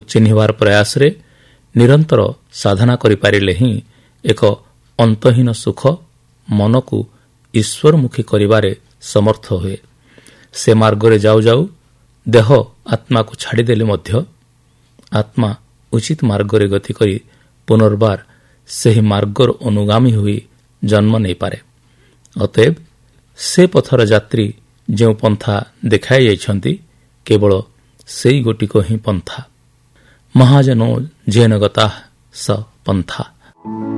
ଚିହ୍ନିବାର ପ୍ରୟାସରେ ନିରନ୍ତର ସାଧନା କରିପାରିଲେ ହିଁ ଏକ ଅନ୍ତହୀନ ସୁଖ ମନକୁ ଈଶ୍ୱରମୁଖୀ କରିବାରେ ସମର୍ଥ ହୁଏ। ସେ ମାର୍ଗରେ ଯାଉ ଯାଉ ଦେହ ଆତ୍ମାକୁ ଛାଡ଼ିଦେଲେ ମଧ୍ୟ ଆତ୍ମା ଉଚିତ ମାର୍ଗରେ ଗତି କରି ପୁନର୍ବାର ସେହି ମାର୍ଗର ଅନୁଗାମୀ ହୋଇ ଜନ୍ମ ନେଇପାରେ। ଅତଏବ ସେ ପଥର ଯାତ୍ରୀ ଯେଉଁ ପନ୍ଥା ଦେଖାଇ ଯାଇଛନ୍ତି କେବଳ ସେହି ଗୋଟିକ ହିଁ ପନ୍ଥା। ମହାଜନୋ ଜେନ ଗତାଃ ସ ପନ୍ଥା।